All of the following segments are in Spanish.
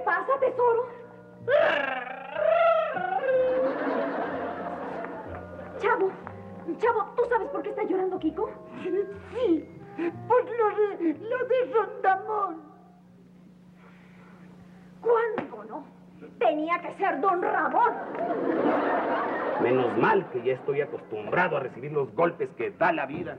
pasa, tesoro? Chavo, ¿tú sabes por qué está llorando Kiko? Sí, por lo de Rondamón. ¿Cuándo no? Tenía que ser don Ramón. Menos mal que ya estoy acostumbrado a recibir los golpes que da la vida.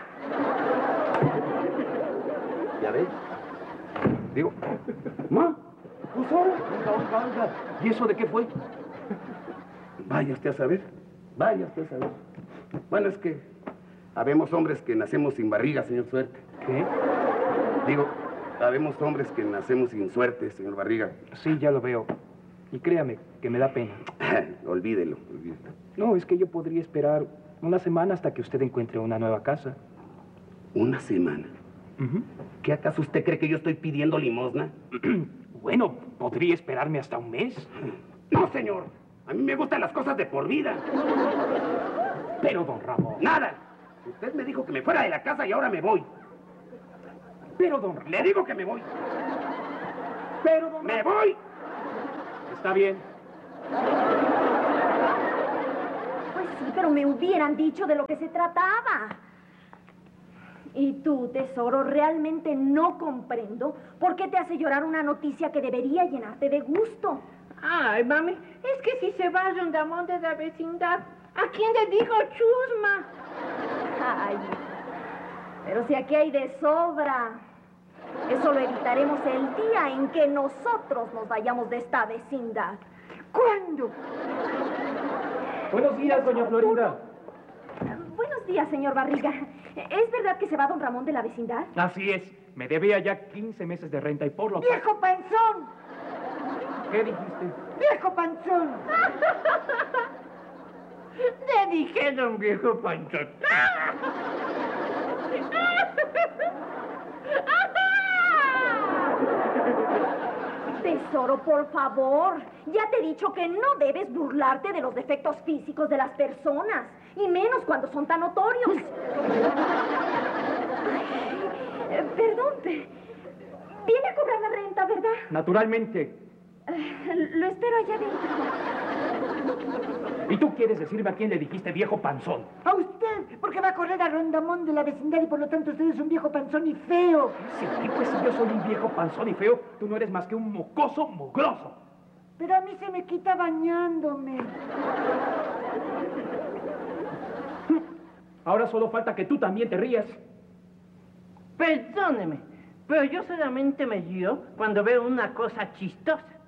¿Ya ves? Digo, ¿ma? ¿Pues ahora? Oiga. ¿Y eso de qué fue? Vaya usted a saber. Vaya usted a saber. Bueno, es que habemos hombres que nacemos sin barriga, señor Suerte. ¿Qué? Digo, habemos hombres que nacemos sin suerte, señor Barriga. Sí, ya lo veo. Y créame, que me da pena. Olvídelo. No, es que yo podría esperar una semana hasta que usted encuentre una nueva casa. ¿Una semana? ¿Qué acaso usted cree que yo estoy pidiendo limosna? Bueno, podría esperarme hasta un mes. No, señor. A mí me gustan las cosas de por vida. Pero, don Ramón... ¡Nada! Usted me dijo que me fuera de la casa y ahora me voy. Pero, don Ramón... Le digo que me voy. Pero, don Ramón... ¡Me voy! Está bien. Pues sí, pero me hubieran dicho de lo que se trataba. Y tú, tesoro, realmente no comprendo por qué te hace llorar una noticia que debería llenarte de gusto. Ay, mami, es que si se va Rondamón de la vecindad, ¿a quién le digo chusma? Ay, pero si aquí hay de sobra. Eso lo evitaremos el día en que nosotros nos vayamos de esta vecindad. ¿Cuándo? Buenos días, doña Florinda. Buenos días, señor Barriga. ¿Es verdad que se va don Ramón de la vecindad? Así es. Me debía ya 15 meses de renta y por lo... ¡Viejo panzón! ¿Qué dijiste? ¡Viejo panzón! Le dijeron viejo panzón. Tesoro, por favor. Ya te he dicho que no debes burlarte de los defectos físicos de las personas. Y menos cuando son tan notorios. Perdón, viene a cobrar la renta, ¿verdad? Naturalmente. Lo espero allá adentro. ¿Y tú quieres decirme a quién le dijiste viejo panzón? A usted, porque va a correr a Rondamón de la vecindad y por lo tanto usted es un viejo panzón y feo. Sí, pues si yo soy un viejo panzón y feo, tú no eres más que un mocoso mugroso. Pero a mí se me quita bañándome. Ahora solo falta que tú también te rías. Perdóneme, pero yo solamente me río cuando veo una cosa chistosa.